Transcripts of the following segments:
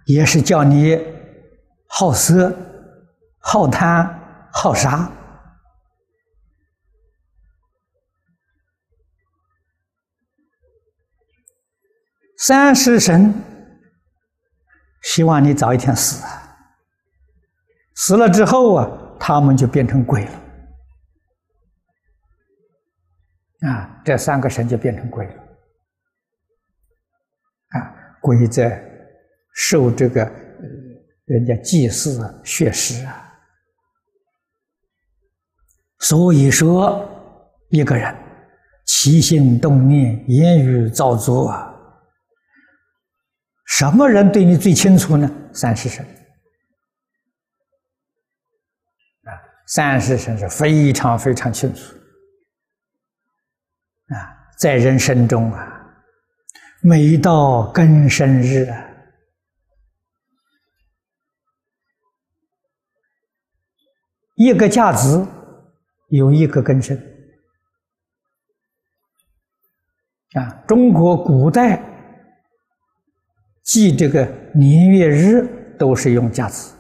也是叫你好色、好贪、好杀。三尸神希望你早一天死啊，死了之后啊，他们就变成鬼了啊，这三个神就变成鬼了啊，鬼在受这个人家祭祀血食啊，所以说一个人起心动念、言语造作啊，什么人对你最清楚呢？三尸神啊，三尸神是非常非常清楚啊，在人生中啊，每到庚申日啊，一个甲子有一个庚申啊，中国古代记这个年月日都是用甲子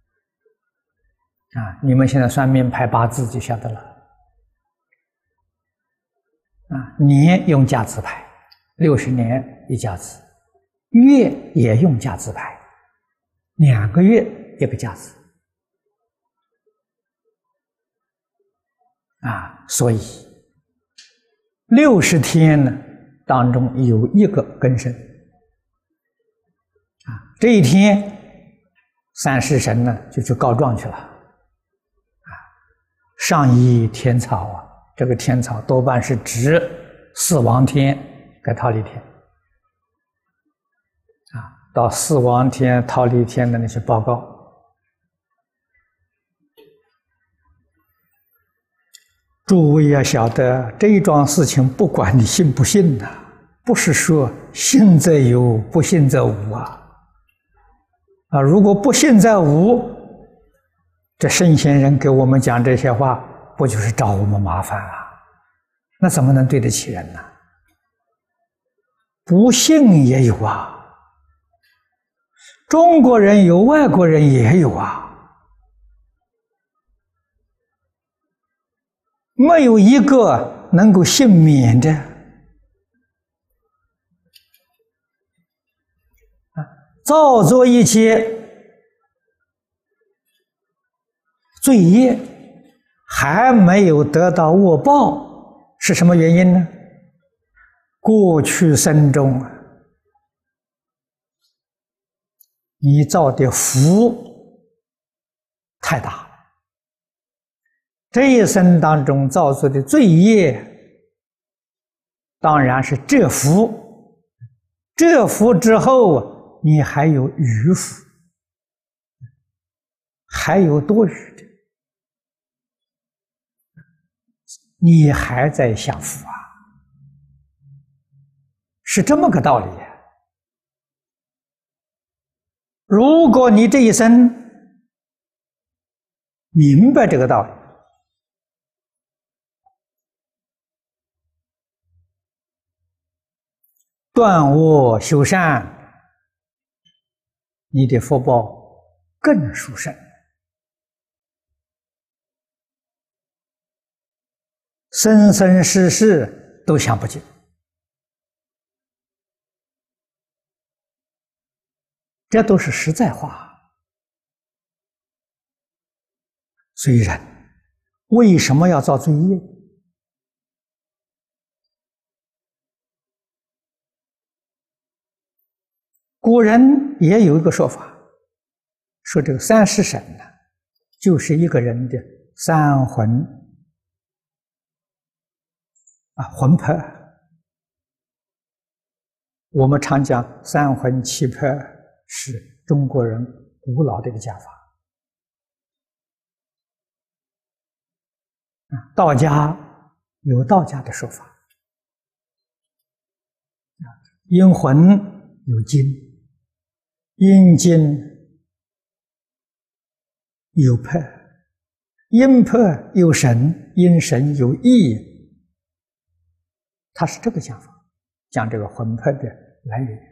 啊，你们现在算命排八字就晓得了啊，年用甲子排，60年一甲子，月也用甲子排，2个月一个甲子啊，所以60天呢当中有一个庚申啊，这一天三尸神呢就去告状去了啊，上依天草啊，这个天草多半是指四王天跟忉利天啊，到四王天、忉利天的那些报告。诸位要晓得，这一桩事情不管你信不信呐，不是说信则有，不信则无啊！如果不信则无，这圣贤人给我们讲这些话，不就是找我们麻烦啊？那怎么能对得起人呢？不信也有啊，中国人有，外国人也有啊。没有一个能够幸免的造作一些罪业，还没有得到恶报，是什么原因呢？过去生中你造的福太大了，这一生当中造作的罪业，当然是折福。折福之后，你还有余福，还有多余的，你还在享福啊，是这么个道理。如果你这一生明白这个道理，断恶修善，你的福报更殊胜，生生世世都享不尽。这都是实在话。所以人为什么要造罪业？古人也有一个说法，说这个三尸神呢，就是一个人的三魂魂魄。我们常讲三魂七魄，是中国人古老的一个讲法。道家有道家的说法，阴魂有精，阴精有魄，阴魄有神，阴神有意。他是这个讲法，讲这个魂魄的来源。